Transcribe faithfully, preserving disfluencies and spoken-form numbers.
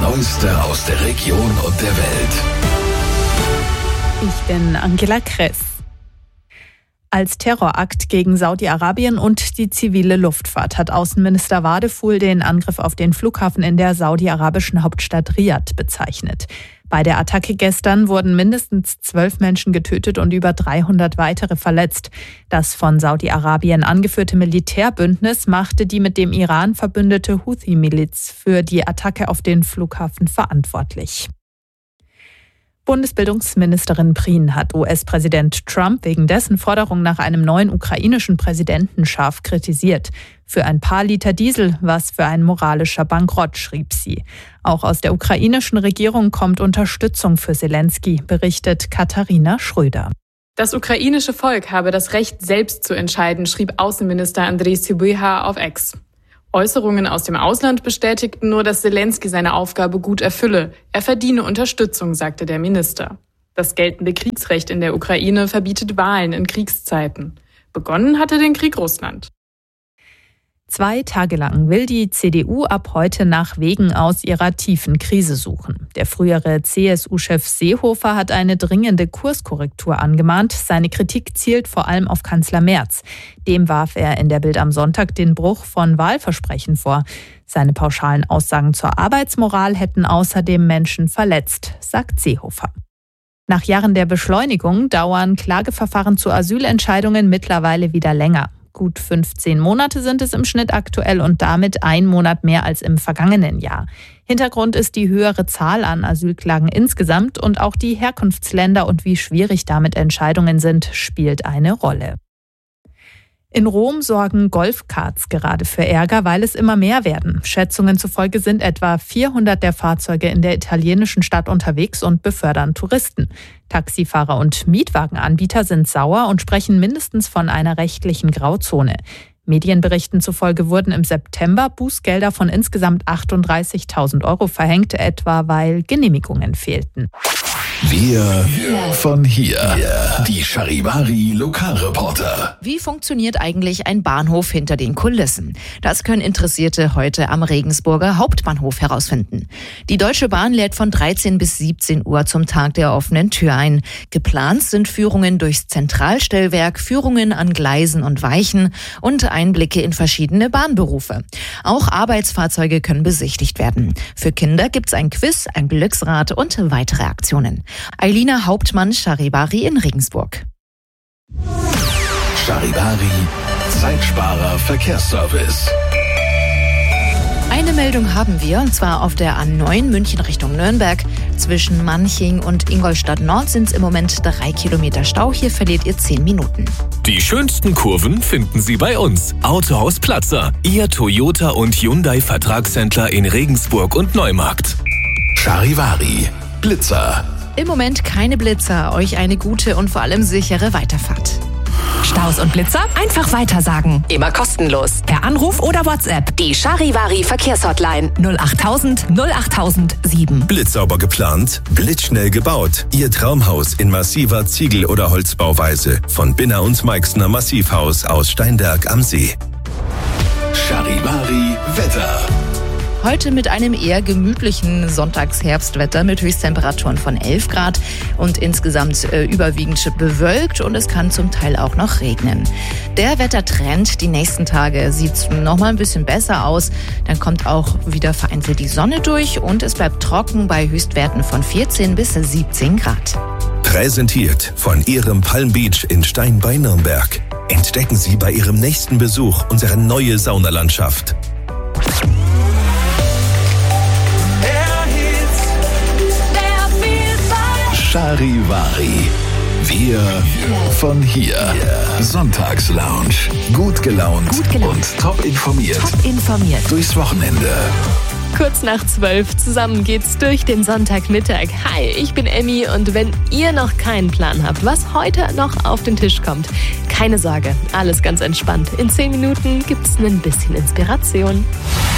Neueste aus der Region und der Welt. Ich bin Angela Kress. Als Terrorakt gegen Saudi-Arabien und die zivile Luftfahrt hat Außenminister Wadefuhl den Angriff auf den Flughafen in der saudi-arabischen Hauptstadt Riad bezeichnet. Bei der Attacke gestern wurden mindestens zwölf Menschen getötet und über dreihundert weitere verletzt. Das von Saudi-Arabien angeführte Militärbündnis machte die mit dem Iran verbündete Houthi-Miliz für die Attacke auf den Flughafen verantwortlich. Bundesbildungsministerin Prien hat U S-Präsident Trump wegen dessen Forderung nach einem neuen ukrainischen Präsidenten scharf kritisiert. Für ein paar Liter Diesel, was für ein moralischer Bankrott, schrieb sie. Auch aus der ukrainischen Regierung kommt Unterstützung für Selensky, berichtet Katharina Schröder. Das ukrainische Volk habe das Recht, selbst zu entscheiden, schrieb Außenminister Andrei Sybiha auf X. Äußerungen aus dem Ausland bestätigten nur, dass Selensky seine Aufgabe gut erfülle. Er verdiene Unterstützung, sagte der Minister. Das geltende Kriegsrecht in der Ukraine verbietet Wahlen in Kriegszeiten. Begonnen hatte den Krieg Russland. Zwei Tage lang will die C D U ab heute nach Wegen aus ihrer tiefen Krise suchen. Der frühere C S U-Chef Seehofer hat eine dringende Kurskorrektur angemahnt. Seine Kritik zielt vor allem auf Kanzler Merz. Dem warf er in der Bild am Sonntag den Bruch von Wahlversprechen vor. Seine pauschalen Aussagen zur Arbeitsmoral hätten außerdem Menschen verletzt, sagt Seehofer. Nach Jahren der Beschleunigung dauern Klageverfahren zu Asylentscheidungen mittlerweile wieder länger. Gut fünfzehn Monate sind es im Schnitt aktuell und damit ein Monat mehr als im vergangenen Jahr. Hintergrund ist die höhere Zahl an Asylklagen insgesamt und auch die Herkunftsländer und wie schwierig damit Entscheidungen sind, spielt eine Rolle. In Rom sorgen Golfkarts gerade für Ärger, weil es immer mehr werden. Schätzungen zufolge sind etwa vierhundert der Fahrzeuge in der italienischen Stadt unterwegs und befördern Touristen. Taxifahrer und Mietwagenanbieter sind sauer und sprechen mindestens von einer rechtlichen Grauzone. Medienberichten zufolge wurden im September Bußgelder von insgesamt achtunddreißigtausend Euro verhängt, etwa weil Genehmigungen fehlten. Wir von hier. Die Charivari Lokalreporter. Wie funktioniert eigentlich ein Bahnhof hinter den Kulissen? Das können Interessierte heute am Regensburger Hauptbahnhof herausfinden. Die Deutsche Bahn lädt von dreizehn bis siebzehn Uhr zum Tag der offenen Tür ein. Geplant sind Führungen durchs Zentralstellwerk, Führungen an Gleisen und Weichen und Einblicke in verschiedene Bahnberufe. Auch Arbeitsfahrzeuge können besichtigt werden. Für Kinder gibt's ein Quiz, ein Glücksrad und weitere Aktionen. Eilina Hauptmann, Charivari in Regensburg. Charivari, Zeitsparer Verkehrsservice. Eine Meldung haben wir, und zwar auf der A neun München Richtung Nürnberg. Zwischen Manching und Ingolstadt Nord sind es im Moment drei Kilometer Stau. Hier verliert ihr zehn Minuten. Die schönsten Kurven finden Sie bei uns. Autohaus Platzer, Ihr Toyota und Hyundai Vertragshändler in Regensburg und Neumarkt. Charivari, Blitzer. Im Moment keine Blitzer. Euch eine gute und vor allem sichere Weiterfahrt. Staus und Blitzer einfach weitersagen. Immer kostenlos. Per Anruf oder WhatsApp. Die Charivari Verkehrshotline. null achttausend null achttausend sieben. Blitzsauber geplant, blitzschnell gebaut. Ihr Traumhaus in massiver Ziegel- oder Holzbauweise. Von Binner und Meixner Massivhaus aus Steinberg am See. Charivari Wetter. Heute mit einem eher gemütlichen Sonntagsherbstwetter mit Höchsttemperaturen von elf Grad und insgesamt äh, überwiegend bewölkt und es kann zum Teil auch noch regnen. Der Wettertrend die nächsten Tage sieht noch mal ein bisschen besser aus. Dann kommt auch wieder vereinzelt die Sonne durch und es bleibt trocken bei Höchstwerten von vierzehn bis siebzehn Grad. Präsentiert von Ihrem Palm Beach in Stein bei Nürnberg. Entdecken Sie bei Ihrem nächsten Besuch unsere neue Saunalandschaft. Charivari. Wir von hier. Sonntagslounge. Gut gelaunt, Gut gelaunt. und top informiert. Top informiert. Durchs Wochenende. Kurz nach zwölf, zusammen geht's durch den Sonntagmittag. Hi, ich bin Emmy und wenn ihr noch keinen Plan habt, was heute noch auf den Tisch kommt, keine Sorge, alles ganz entspannt. In zehn Minuten gibt's ein bisschen Inspiration.